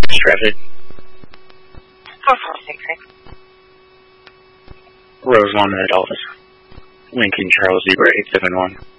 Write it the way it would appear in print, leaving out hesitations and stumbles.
Traffic. 4466. Rose 1 at Office. Lincoln Charles Zebra 871.